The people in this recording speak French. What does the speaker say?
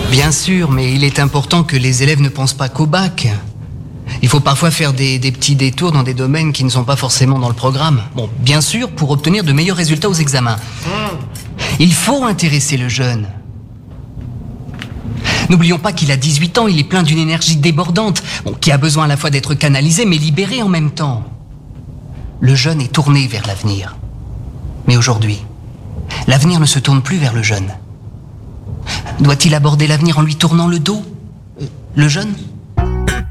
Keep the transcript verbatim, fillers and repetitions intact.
Bien sûr, mais il est important que les élèves ne pensent pas qu'au bac. Il faut parfois faire des, des petits détours dans des domaines qui ne sont pas forcément dans le programme. Bon, bien sûr, pour obtenir de meilleurs résultats aux examens. Il faut intéresser le jeune. N'oublions pas qu'il a dix-huit ans, il est plein d'une énergie débordante, bon, qui a besoin à la fois d'être canalisé, mais libéré en même temps. Le jeune est tourné vers l'avenir. Mais aujourd'hui, l'avenir ne se tourne plus vers le jeune. Doit-il aborder l'avenir en lui tournant le dos, le jeune ?